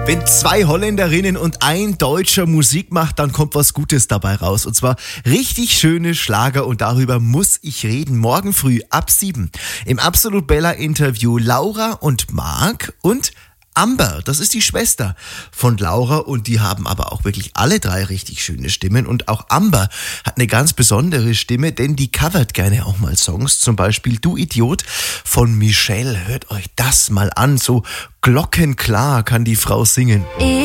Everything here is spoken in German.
Wenn zwei Holländerinnen und ein Deutscher Musik macht, dann kommt was Gutes dabei raus. Und zwar richtig schöne Schlager und darüber muss ich reden. Morgen früh ab 7 im Absolut Bella Interview Laura und Marc und Amber, das ist die Schwester von Laura und die haben aber auch wirklich alle drei richtig schöne Stimmen und auch Amber hat eine ganz besondere Stimme, denn die covert gerne auch mal Songs, zum Beispiel Du Idiot von Michelle. Hört euch das mal an, so glockenklar kann die Frau singen.